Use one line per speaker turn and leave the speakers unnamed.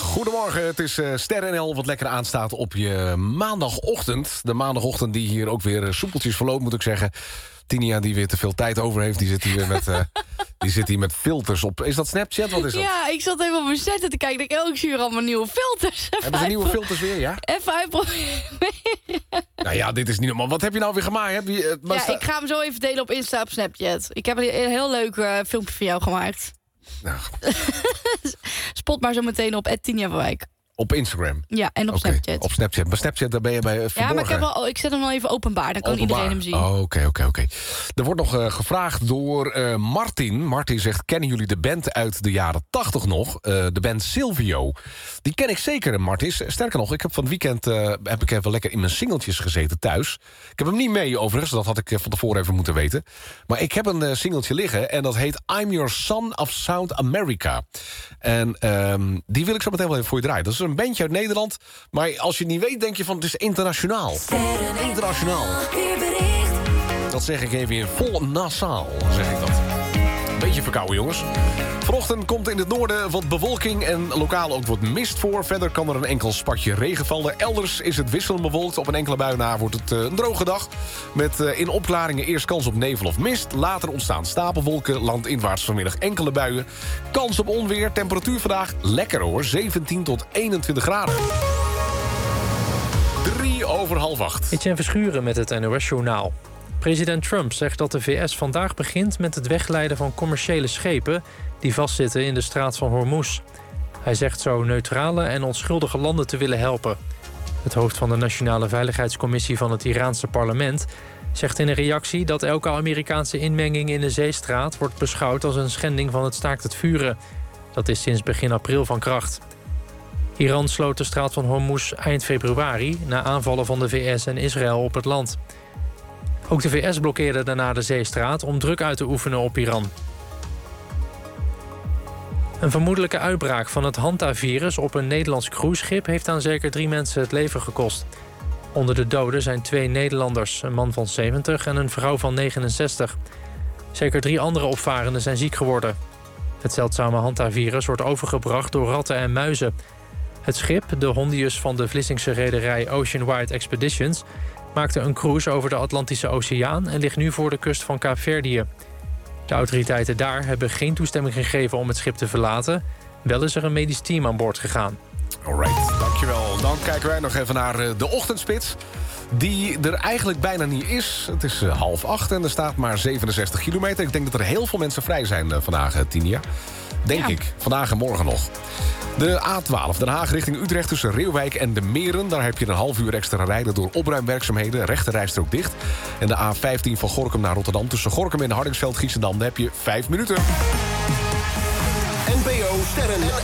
Goedemorgen, het is Ster NL wat lekker aanstaat op je maandagochtend. De maandagochtend die hier ook weer soepeltjes verloopt, moet ik zeggen. Tinia, die weer te veel tijd over heeft, die zit hier weer met filters op. Is dat Snapchat? Wat is dat?
Ja, ik zat even op mijn set te kijken. Ik zie hier allemaal nieuwe filters.
Hebben ze nieuwe filters weer, ja?
Even uitproberen.
Nou ja, dit is niet normaal. Wat heb je nou weer gemaakt?
Ik ga hem zo even delen op Insta, op Snapchat. Ik heb een heel leuk filmpje voor jou gemaakt.
Nou.
Spot maar zo meteen op @TiniaVanWijk.
Op Instagram?
Ja, en op Snapchat.
Op Snapchat. Maar Snapchat, daar ben je bij verborgen.
Ja, maar ik zet hem wel even openbaar. Dan kan iedereen hem zien.
Oké. Er wordt nog gevraagd door Martin. Martin zegt, kennen jullie de band uit de jaren 80 nog? De band Silvio. Die ken ik zeker, Martin. Sterker nog, ik heb van het weekend heb ik even lekker in mijn singeltjes gezeten thuis. Ik heb hem niet mee overigens. Dat had ik van tevoren even moeten weten. Maar ik heb een singeltje liggen. En dat heet I'm Your Son of South America. En die wil ik zo meteen wel even voor je draaien. Dat is een bandje uit Nederland. Maar als je het niet weet, denk je van het is internationaal. Internationaal. Dat zeg ik even in vol nasaal, zeg ik dat. Beetje verkouden, jongens. Vanochtend komt in het noorden wat bewolking en lokaal ook wat mist voor. Verder kan er een enkel spatje regen vallen. Elders is het wisselend bewolkt. Op een enkele bui na wordt het een droge dag. Met in opklaringen eerst kans op nevel of mist. Later ontstaan stapelwolken. Landinwaarts vanmiddag enkele buien. Kans op onweer. Temperatuur vandaag lekker hoor. 17 tot 21 graden. 7:03.
Etienne Verschuren met het NOS-journaal. President Trump zegt dat de VS vandaag begint met het wegleiden van commerciële schepen die vastzitten in de straat van Hormuz. Hij zegt zo neutrale en onschuldige landen te willen helpen. Het hoofd van de Nationale Veiligheidscommissie van het Iraanse parlement zegt in een reactie dat elke Amerikaanse inmenging in de zeestraat wordt beschouwd als een schending van het staakt het vuren. Dat is sinds begin april van kracht. Iran sloot de straat van Hormuz eind februari na aanvallen van de VS en Israël op het land. Ook de VS blokkeerde daarna de zeestraat om druk uit te oefenen op Iran. Een vermoedelijke uitbraak van het Hanta-virus op een Nederlands cruiseschip heeft aan zeker 3 mensen het leven gekost. Onder de doden zijn 2 Nederlanders, een man van 70 en een vrouw van 69. Zeker 3 andere opvarenden zijn ziek geworden. Het zeldzame Hanta-virus wordt overgebracht door ratten en muizen. Het schip, de Hondius van de Vlissingse rederij Ocean Wide Expeditions, maakte een cruise over de Atlantische Oceaan en ligt nu voor de kust van Kaapverdië. De autoriteiten daar hebben geen toestemming gegeven om het schip te verlaten. Wel is er een medisch team aan boord gegaan.
Alright, dankjewel. Dan kijken wij nog even naar de ochtendspits. Die er eigenlijk bijna niet is. Het is 7:30 en er staat maar 67 kilometer. Ik denk dat er heel veel mensen vrij zijn vandaag, Tinia. Denk ik. Vandaag en morgen nog. De A12, Den Haag richting Utrecht tussen Reeuwijk en de Meren. Daar heb je een half uur extra rijden door opruimwerkzaamheden. Rechterrijstrook dicht. En de A15 van Gorinchem naar Rotterdam tussen Gorinchem en Hardingsveld-Giessendam. Daar heb je 5 minuten.
NPO Sterren